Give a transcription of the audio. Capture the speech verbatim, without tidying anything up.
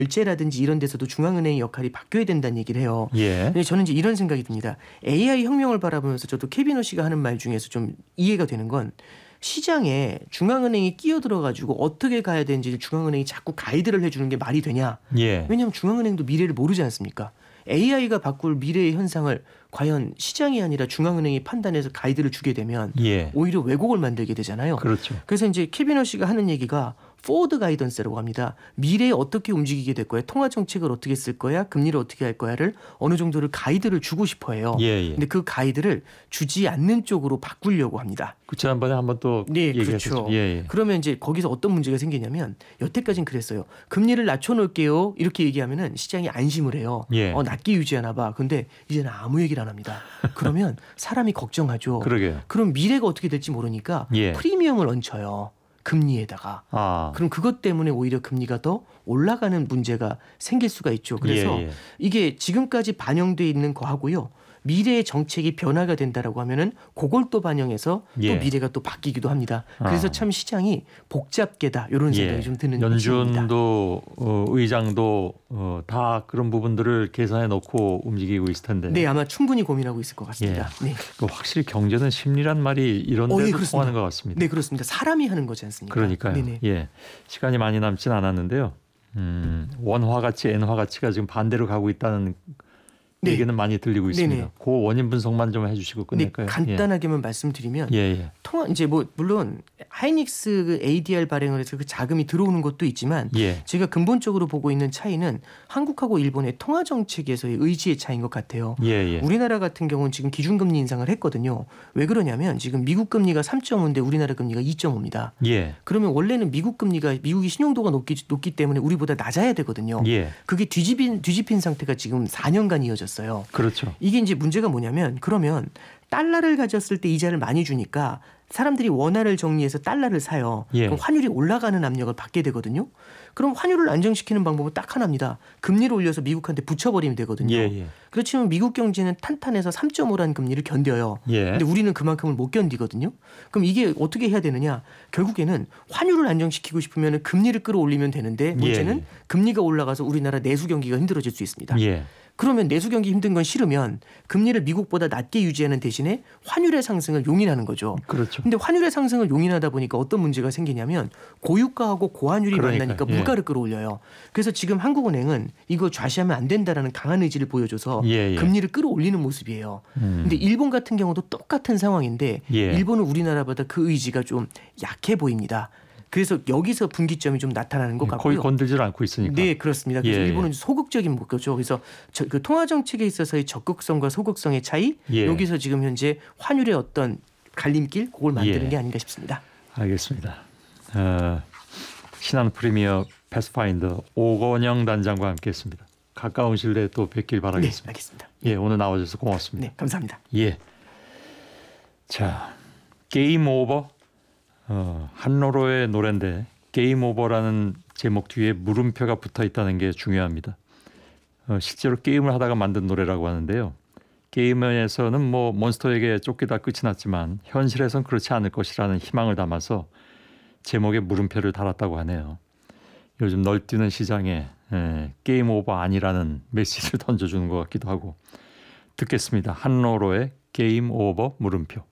결제라든지 이런 데서도 중앙은행의 역할이 바뀌어야 된다는 얘기를 해요. 예. 근데 저는 이제 이런 생각이 듭니다. 에이아이 혁명을 바라보면서 저도 케비노 씨가 하는 말 중에서 좀 이해가 되는 건 시장에 중앙은행이 끼어들어가지고 어떻게 가야 되는지 중앙은행이 자꾸 가이드를 해주는 게 말이 되냐. 예. 왜냐하면 중앙은행도 미래를 모르지 않습니까? 에이아이가 바꿀 미래의 현상을 과연 시장이 아니라 중앙은행이 판단해서 가이드를 주게 되면 예. 오히려 왜곡을 만들게 되잖아요. 그렇죠. 그래서 이제 케비노 씨가 하는 얘기가 포워드 가이던스라고 합니다. 미래에 어떻게 움직이게 될 거야, 통화 정책을 어떻게 쓸 거야, 금리를 어떻게 할 거야를 어느 정도를 가이드를 주고 싶어해요. 예, 예. 근데 그 가이드를 주지 않는 쪽으로 바꾸려고 합니다. 그 지난번에 한번 또 네, 얘기했었죠. 그렇죠. 예, 예. 그러면 이제 거기서 어떤 문제가 생기냐면 여태까지는 그랬어요. 금리를 낮춰놓을게요. 이렇게 얘기하면은 시장이 안심을 해요. 예. 어, 낮게 유지하나 봐. 근데 이제는 아무 얘기를 안 합니다. 그러면 사람이 걱정하죠. 그러게요. 그럼 미래가 어떻게 될지 모르니까 예. 프리미엄을 얹혀요. 금리에다가. 아. 그럼 그것 때문에 오히려 금리가 더 올라가는 문제가 생길 수가 있죠. 그래서 예, 예. 이게 지금까지 반영돼 있는 거하고요. 미래의 정책이 변화가 된다라고 하면은 그걸 또 반영해서 예. 또 미래가 또 바뀌기도 합니다. 그래서 아. 참 시장이 복잡계다 이런 생각이 예. 좀 드는 느낌입니다. 연준도 어, 의장도 어, 다 그런 부분들을 계산해 놓고 움직이고 있을 텐데. 네, 아마 충분히 고민하고 있을 것 같습니다. 예. 네. 그 확실히 경제는 심리란 말이 이런 어, 데도 예, 그렇습니다. 통하는 것 같습니다. 네, 그렇습니다. 사람이 하는 거지 않습니까? 그러니까요. 네네. 예, 시간이 많이 남진 않았는데요. 음, 원화 가치, 엔화 가치가 지금 반대로 가고 있다는 네. 얘기는 많이 들리고 있습니다. 네네. 그 원인 분석만 좀 해주시고 네, 끝낼까요? 간단하게만 말씀드리면 예, 예. 통화 이제 뭐 물론 하이닉스 그 에이디알 발행을 해서 그 자금이 들어오는 것도 있지만 예. 제가 근본적으로 보고 있는 차이는 한국하고 일본의 통화 정책에서의 의지의 차이인 것 같아요. 예, 예. 우리나라 같은 경우는 지금 기준금리 인상을 했거든요. 왜 그러냐면 지금 미국 금리가 삼 점 오인데 우리나라 금리가 이 점 오입니다. 예. 그러면 원래는 미국 금리가 미국이 신용도가 높기, 높기 때문에 우리보다 낮아야 되거든요. 예. 그게 뒤집힌, 뒤집힌 상태가 지금 사 년간 이어졌어요. 그렇죠. 이게 이제 문제가 뭐냐면 그러면 달러를 가졌을 때 이자를 많이 주니까 사람들이 원화를 정리해서 달러를 사요. 예. 그럼 환율이 올라가는 압력을 받게 되거든요. 그럼 환율을 안정시키는 방법은 딱 하나입니다. 금리를 올려서 미국한테 붙여버리면 되거든요. 예, 예. 그렇지만 미국 경제는 탄탄해서 삼 점 오라는 금리를 견뎌요. 예. 근데 우리는 그만큼을 못 견디거든요. 그럼 이게 어떻게 해야 되느냐. 결국에는 환율을 안정시키고 싶으면 금리를 끌어올리면 되는데 문제는 예. 금리가 올라가서 우리나라 내수 경기가 힘들어질 수 있습니다. 예. 그러면 내수 경기 힘든 건 싫으면 금리를 미국보다 낮게 유지하는 대신에 환율의 상승을 용인하는 거죠. 그렇죠. 근데 환율의 상승을 용인하다 보니까 어떤 문제가 생기냐면 고유가하고 고환율이 그러니까, 만나니까 예. 물가를 끌어올려요. 그래서 지금 한국은행은 이거 좌시하면 안 된다라는 강한 의지를 보여줘서 예, 예. 금리를 끌어올리는 모습이에요. 음. 근데 일본 같은 경우도 똑같은 상황인데 예. 일본은 우리나라보다 그 의지가 좀 약해 보입니다. 그래서 여기서 분기점이 좀 나타나는 것 같고요. 거의 건들질 않고 있으니까. 네, 그렇습니다. 그래서 예, 일본은 소극적인 목표죠. 그래서 저, 그 통화 정책에 있어서의 적극성과 소극성의 차이, 예. 여기서 지금 현재 환율의 어떤 갈림길, 그걸 만드는 예. 게 아닌가 싶습니다. 알겠습니다. 어, 신한 프리미어 패스파인더 오건영 단장과 함께했습니다. 가까운 시일 내에 또 뵙길 네, 바라겠습니다. 알겠습니다. 예, 오늘 나와주셔서 고맙습니다. 네, 감사합니다. 예. 자, 게임 오버. 어, 한로로의 노래인데 게임 오버라는 제목 뒤에 물음표가 붙어 있다는 게 중요합니다. 어, 실제로 게임을 하다가 만든 노래라고 하는데요. 게임에서는 뭐 몬스터에게 쫓기다 끝이 났지만 현실에선 그렇지 않을 것이라는 희망을 담아서 제목에 물음표를 달았다고 하네요. 요즘 널뛰는 시장에 에, 게임 오버 아니라는 메시지를 던져주는 것 같기도 하고. 듣겠습니다. 한로로의 게임 오버 물음표.